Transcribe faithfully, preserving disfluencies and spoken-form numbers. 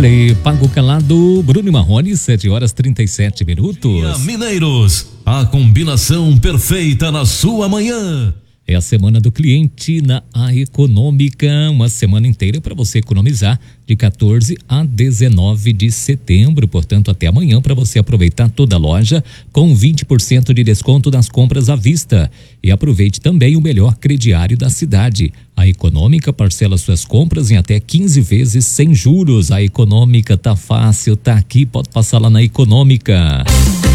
Olha aí, Pago Calado, Bruno e Marrone, sete horas trinta e sete minutos. Mineiros, a combinação perfeita na sua manhã. É a semana do cliente na A Econômica, uma semana inteira para você economizar de quatorze a dezenove de setembro, portanto até amanhã para você aproveitar toda a loja com vinte por cento de desconto nas compras à vista. E aproveite também o melhor crediário da cidade. A Econômica parcela suas compras em até quinze vezes sem juros. A Econômica tá fácil, tá aqui, pode passar lá na Econômica.